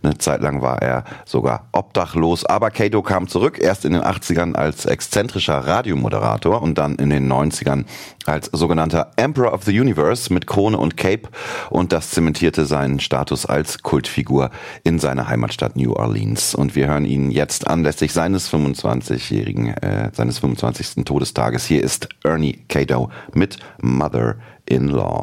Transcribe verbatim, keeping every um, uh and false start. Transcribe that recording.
Eine Zeit lang war er sogar obdachlos, aber Kato kam zurück, erst in den achtzigern als exzentrischer Radiomoderator und dann in den neunzigern als sogenannter Emperor of the Universe mit Krone und Cape, und das zementierte seinen Status als Kultfigur in seiner Heimatstadt New Orleans. Und wir hören ihn jetzt anlässlich seines fünfundzwanzigjährigen, äh, seines fünfundzwanzigsten Todestages. Hier ist Ernie Kato mit Mother-in-Law.